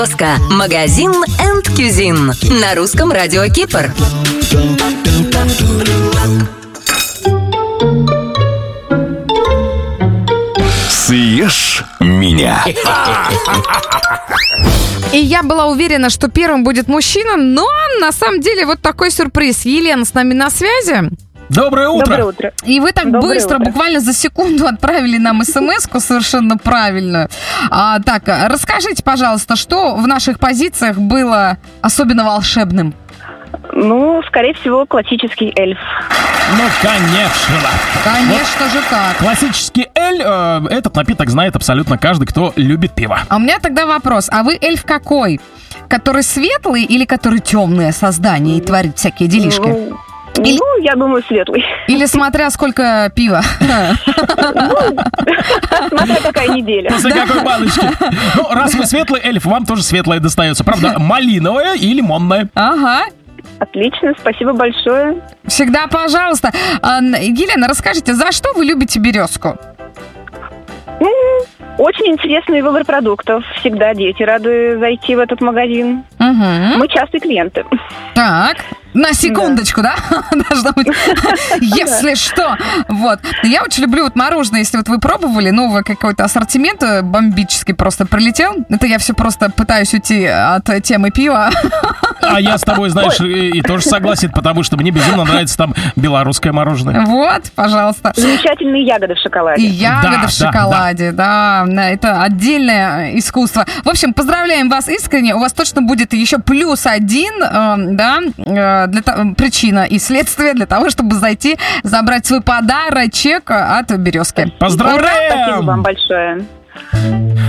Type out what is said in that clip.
Магазин Энд Кюзин на русском радио Кипр. Съешь меня. И я была уверена, что первым будет мужчина, но на самом деле вот такой сюрприз. Елена с нами на связи. Доброе утро. Доброе утро. И вы так Доброе быстро, утро. буквально за секунду отправили нам смс-ку совершенно правильно. Так, расскажите, пожалуйста, что в наших позициях было особенно волшебным? Ну, скорее всего, классический эльф. Ну, конечно. Конечно же так. Классический эль, этот напиток знает абсолютно каждый, кто любит пиво. А у меня тогда вопрос. А вы эльф какой? Который светлый или который темное создание и творит всякие делишки? Ну, я думаю, светлый. Или смотря сколько пива? Смотря какая неделя. После какой баночки. Ну, раз вы светлый эльф, вам тоже светлое достается. Правда, малиновое и лимонное. Ага. Отлично, спасибо большое. Всегда пожалуйста. Елена, расскажите, за что вы любите березку? Очень интересный выбор продуктов. Всегда дети рады зайти в этот магазин. Угу. Мы частые клиенты. Так, на секундочку, да? Должно быть. Если что. Вот. Я очень люблю вот мороженое. Если вот вы пробовали, новый какой-то ассортимент бомбический просто прилетел. Это я все просто пытаюсь уйти от темы пива. А я с тобой, знаешь, и тоже согласен, потому что мне безумно нравится там белорусское мороженое. Вот, пожалуйста. Замечательные ягоды в И шоколаде. ягоды в шоколаде, да, это отдельное искусство. В общем, поздравляем вас искренне. У вас точно будет еще +1, причина и следствие для того, чтобы зайти, забрать свой подарочек от березки. Поздравляем! Спасибо вам большое.